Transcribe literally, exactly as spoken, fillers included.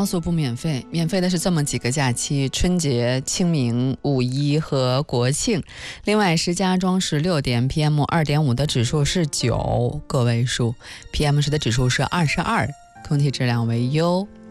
高速不免费，免费的是这么几个假期：春节、清明、五一和国庆。另外，石家庄十六点 P M 二点五 的指数是九个位数， P M 十的指数是二十二，空气质量为优。